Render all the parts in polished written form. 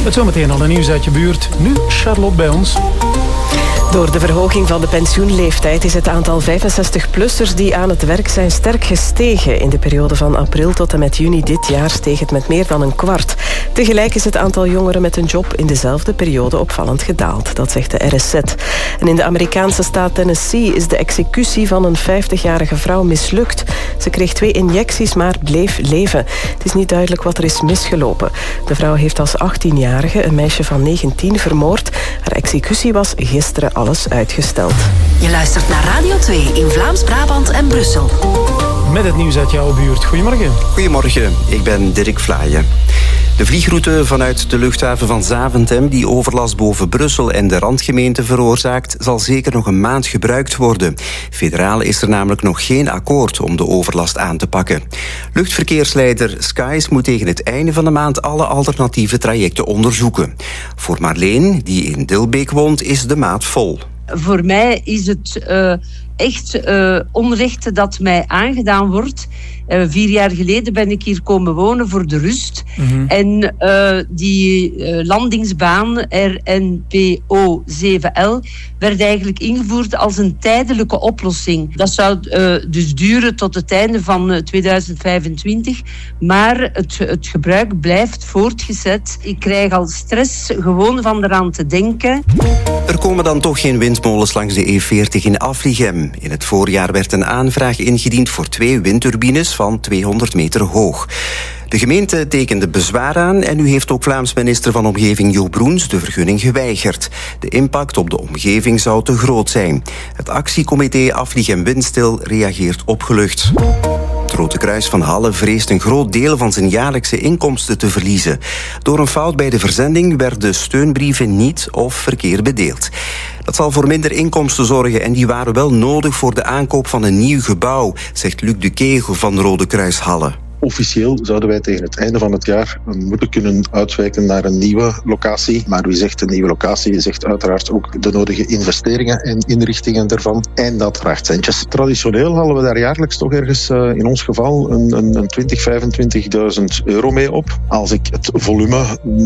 Met zometeen al een nieuws uit je buurt. Nu Charlotte bij ons. Door de verhoging van de pensioenleeftijd is het aantal 65-plussers die aan het werk zijn sterk gestegen. In de periode van april tot en met juni dit jaar steeg het met meer dan een kwart. Tegelijk is het aantal jongeren met een job in dezelfde periode opvallend gedaald. Dat zegt de RSZ. En in de Amerikaanse staat Tennessee is de executie van een 50-jarige vrouw mislukt. Ze kreeg 2 injecties, maar bleef leven. Het is niet duidelijk wat er is misgelopen. De vrouw heeft als 18-jarige een meisje van 19 vermoord. Haar executie was gisteren alles uitgesteld. Je luistert naar Radio 2 in Vlaams-Brabant en Brussel. Met het nieuws uit jouw buurt. Goedemorgen. Goedemorgen, ik ben Dirk Vlaaien. De vliegroute vanuit de luchthaven van Zaventem, die overlast boven Brussel en de randgemeente veroorzaakt, zal zeker nog een maand gebruikt worden. Federaal is er namelijk nog geen akkoord om de overlast aan te pakken. Luchtverkeersleider Skies moet tegen het einde van de maand alle alternatieve trajecten onderzoeken. Voor Marleen, die in Dilbeek woont, is de maat vol. Voor mij is het echt onrecht dat mij aangedaan wordt. 4 jaar geleden ben ik hier komen wonen voor de rust. Mm-hmm. En die landingsbaan RNPO 7L werd eigenlijk ingevoerd als een tijdelijke oplossing. Dat zou dus duren tot het einde van 2025. Maar het gebruik blijft voortgezet. Ik krijg al stress gewoon van eraan te denken. Er komen dan toch geen windmolens langs de E40 in Afligem. In het voorjaar werd een aanvraag ingediend voor 2 windturbines van 200 meter hoog. De gemeente tekende bezwaar aan en nu heeft ook Vlaams minister van Omgeving Jo Broens de vergunning geweigerd. De impact op de omgeving zou te groot zijn. Het actiecomité Afligem Windstil reageert opgelucht. Het Rode Kruis van Halle vreest een groot deel van zijn jaarlijkse inkomsten te verliezen. Door een fout bij de verzending werden steunbrieven niet of verkeerd bedeeld. Dat zal voor minder inkomsten zorgen en die waren wel nodig voor de aankoop van een nieuw gebouw, zegt Luc de Kegel van Rode Kruis Halle. Officieel zouden wij tegen het einde van het jaar moeten kunnen uitwijken naar een nieuwe locatie. Maar wie zegt een nieuwe locatie, zegt uiteraard ook de nodige investeringen en inrichtingen ervan. En dat vraagt centjes. Traditioneel halen we daar jaarlijks toch ergens, in ons geval, een 20.000, 25.000 euro mee op. Als ik het volume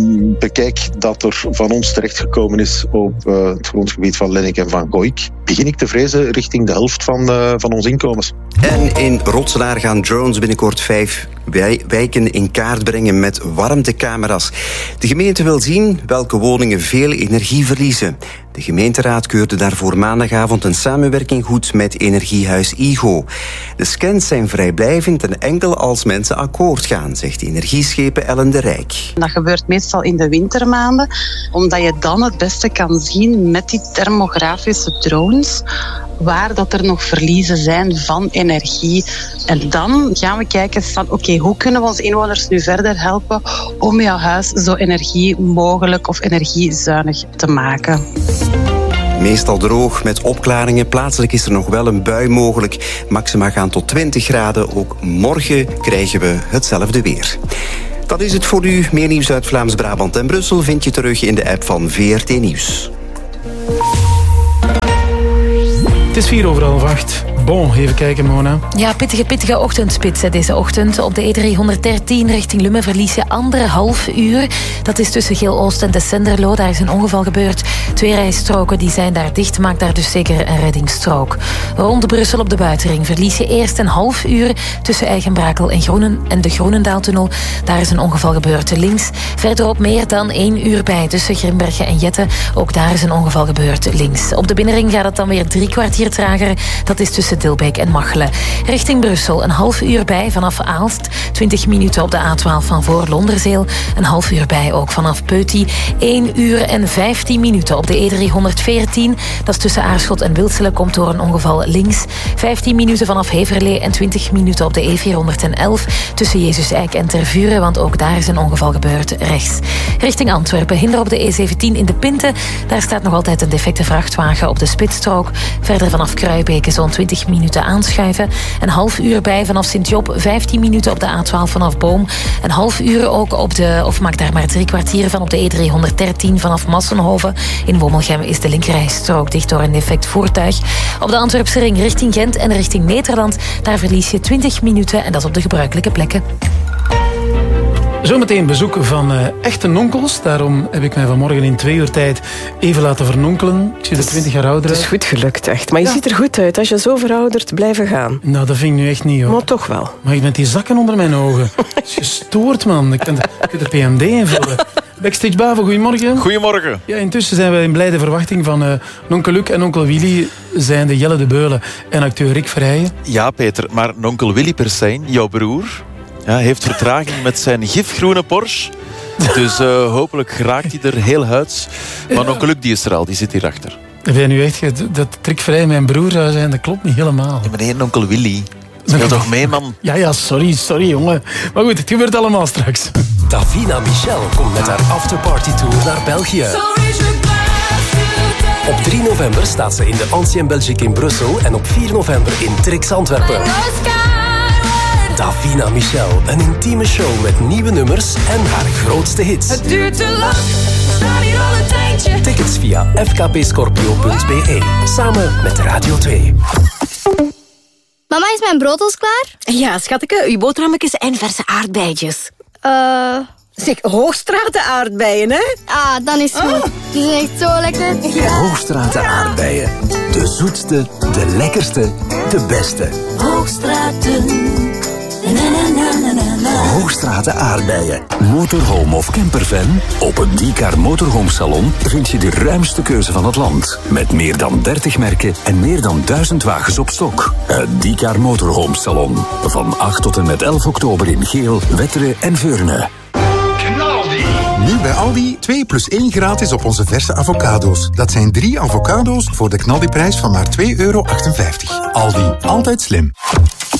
bekijk dat er van ons terechtgekomen is op het grondgebied van Lennik en Van Gooik, begin ik te vrezen richting de helft van ons inkomens. En in Rotselaar gaan drones binnenkort 5 wijken in kaart brengen met warmtecamera's. De gemeente wil zien welke woningen veel energie verliezen. De gemeenteraad keurde daarvoor maandagavond een samenwerking goed met energiehuis IGO. De scans zijn vrijblijvend en enkel als mensen akkoord gaan, zegt energieschepen Ellen de Rijk. Dat gebeurt meestal in de wintermaanden, omdat je dan het beste kan zien met die thermografische drones waar dat er nog verliezen zijn van energie. En dan gaan we kijken van oké, hoe kunnen we onze inwoners nu verder helpen om jouw huis zo energie mogelijk of energiezuinig te maken. Meestal droog met opklaringen. Plaatselijk is er nog wel een bui mogelijk. Maxima gaan tot 20 graden. Ook morgen krijgen we hetzelfde weer. Dat is het voor u. Meer nieuws uit Vlaams-Brabant en Brussel vind je terug in de app van VRT Nieuws. Het is 7:04. Bon, even kijken, Mona. Ja, pittige ochtendspits deze ochtend. Op de E313 richting Lummen verlies je 1,5 uur. Dat is tussen Geel-Oost en de Senderlo. Daar is een ongeval gebeurd. 2 rijstroken die zijn daar dicht. Maakt daar dus zeker een reddingsstrook. Rond Brussel op de buitenring verlies je eerst een half uur tussen Eigenbrakel en de Groenendaaltunnel. Daar is een ongeval gebeurd links. Verderop meer dan 1 uur bij tussen Grimbergen en Jette. Ook daar is een ongeval gebeurd links. Op de binnenring gaat het dan weer 3 kwartier trager. Dat is tussen Dilbeek en Machelen. Richting Brussel een half uur bij vanaf Aalst. 20 minuten op de A12 van voor Londerzeel. Een half uur bij ook vanaf Peuty. 1 uur en 15 minuten op de E314. Dat is tussen Aarschot en Wilselen. Komt door een ongeval links. 15 minuten vanaf Heverlee en 20 minuten op de E411. Tussen Jezus-Eik en Tervuren. Want ook daar is een ongeval gebeurd rechts. Richting Antwerpen. Hinder op de E17 in de Pinte. Daar staat nog altijd een defecte vrachtwagen op de spitsstrook. Verder vanaf Kruibeke zo'n 20 minuten aanschuiven. Een half uur bij vanaf Sint-Job. 15 minuten op de A12 vanaf Boom. Een half uur ook maak daar maar 3 kwartier van op de E313 vanaf Massenhoven. In Wommelgem is de linkerrijstrook dicht door een defect voertuig. Op de Antwerpse ring richting Gent en richting Nederland. Daar verlies je 20 minuten en dat op de gebruikelijke plekken. Zometeen bezoek van echte nonkels. Daarom heb ik mij vanmorgen in 2 uur tijd even laten vernonkelen. Ik zie er 20 jaar ouder uit. Het is goed gelukt, echt. Maar je ziet er goed uit. Als je zo veroudert, blijven gaan. Nou, dat vind ik nu echt niet, hoor. Maar toch wel. Maar ik met die zakken onder mijn ogen. Het is gestoord, man. Ik kan de PMD invullen. Backstage Bavo, goedemorgen. Goedemorgen. Ja, intussen zijn we in blijde verwachting van nonkel Luc en onkel Willy zijn de Jelle de Beulen en acteur Rick Verheijen. Ja, Peter, maar onkel Willy Persijn, jouw broer, heeft vertraging met zijn gifgroene Porsche. Dus hopelijk geraakt hij er heel huids. Maar onkel Luc die is er al, die zit hierachter. Heb jij nu echt dat Rick Verheijen mijn broer zou zijn? Dat klopt niet helemaal. Ja, meneer onkel Willy. Speel toch mee, man? Ja, sorry, jongen. Maar goed, het gebeurt allemaal straks. Davina Michel komt met haar afterparty-tour naar België. Op 3 november staat ze in de Ancien Belgique in Brussel en op 4 november in Trix Antwerpen. Davina Michel, een intieme show met nieuwe nummers en haar grootste hits. Het duurt te lang, we staan hier al een tijdje. Tickets via fkpscorpio.be, samen met Radio 2. Mama, is mijn brood al klaar? Ja, schatje, uw boterhammetjes en verse aardbeidjes. Zeg, Hoogstraten aardbeien, hè? Ah, dan is het goed. Die zijn echt zo lekker. Ja. Hoogstraten aardbeien. De zoetste, de lekkerste, de beste. Hoogstraten. Hoogstraten aardbeien. Motorhome of campervan? Op het Diecar Motorhome Salon vind je de ruimste keuze van het land. Met meer dan 30 merken en meer dan 1000 wagens op stok. Het Diecar Motorhome Salon. Van 8 tot en met 11 oktober in Geel, Wetteren en Veurne. Nu bij Aldi 2 plus 1 gratis op onze verse avocado's. Dat zijn 3 avocado's voor de knaldiprijs van maar €2,58. Aldi, altijd slim.